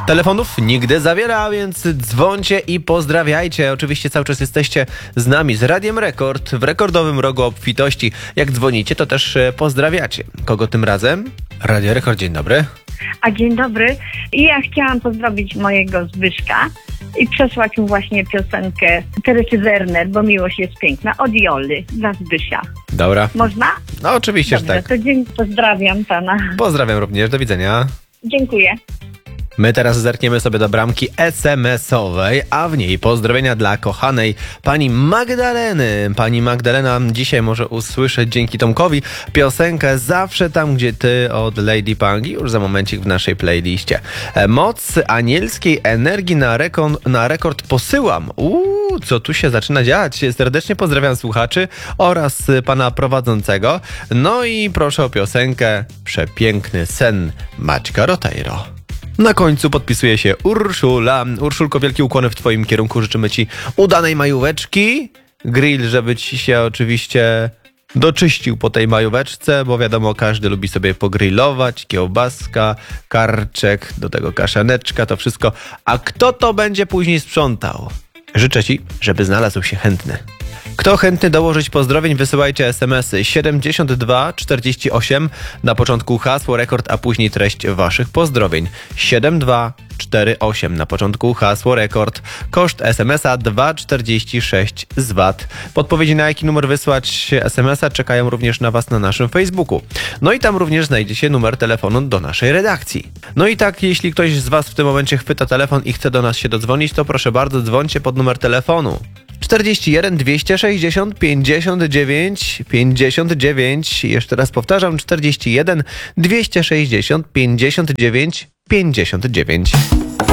Telefonów nigdy za wiele, a więc dzwońcie i pozdrawiajcie. Oczywiście cały czas jesteście z nami, z Radiem Rekord, w rekordowym rogu obfitości. Jak dzwonicie, to też pozdrawiacie. Kogo tym razem? Radio Rekord, dzień dobry. A dzień dobry. I ja chciałam pozdrowić mojego Zbyszka i przesłać mu właśnie piosenkę Teresy Werner, bo miłość jest piękna, od Joli dla Zbysia. Dobra. Można? No oczywiście, Dobrze, że tak. to pozdrawiam pana. Pozdrawiam również, do widzenia. Dziękuję. My teraz zerkniemy sobie do bramki SMS-owej, a w niej pozdrowienia dla kochanej pani Magdaleny. Pani Magdalena dzisiaj może usłyszeć dzięki Tomkowi piosenkę Zawsze tam, gdzie ty od Lady Punk, już za momencik w naszej playliście. Moc anielskiej energii na rekord posyłam. Co tu się zaczyna dziać? Serdecznie pozdrawiam słuchaczy oraz pana prowadzącego. No i proszę o piosenkę Przepiękny sen Maćka Rotejro. Na końcu podpisuje się Urszula. Urszulko, wielkie ukłony w twoim kierunku. Życzymy ci udanej majóweczki. Grill, żeby ci się oczywiście doczyścił po tej majóweczce, bo wiadomo, każdy lubi sobie pogrillować. Kiełbaska, karczek, do tego kaszaneczka, to wszystko. A kto to będzie później sprzątał? Życzę ci, żeby znalazł się chętny. Kto chętny dołożyć pozdrowień, wysyłajcie SMS-y 7248, na początku hasło rekord, a później treść waszych pozdrowień. 7248, na początku hasło rekord, koszt SMS-a 2,46 z VAT. Podpowiedzi, na jaki numer wysłać SMS-a, czekają również na was na naszym Facebooku. No i tam również znajdziecie numer telefonu do naszej redakcji. No i tak, jeśli ktoś z was w tym momencie chwyta telefon i chce do nas się dodzwonić, to proszę bardzo, dzwońcie pod numer telefonu 41 260 59 59. Jeszcze raz powtarzam, 41 260 59 59.